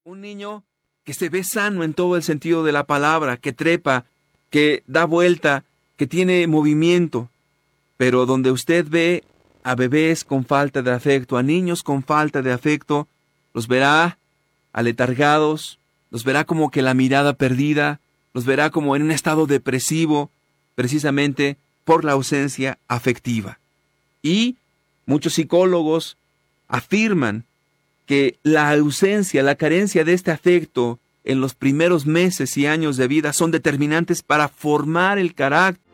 Un niño que se ve sano en todo el sentido de la palabra, que trepa, que da vuelta, que tiene movimiento. Pero donde usted ve a bebés con falta de afecto, a niños con falta de afecto, los verá aletargados, los verá como que la mirada perdida, los verá como en un estado depresivo, precisamente por la ausencia afectiva. Y muchos psicólogos afirman que la ausencia, la carencia de este afecto en los primeros meses y años de vida son determinantes para formar el carácter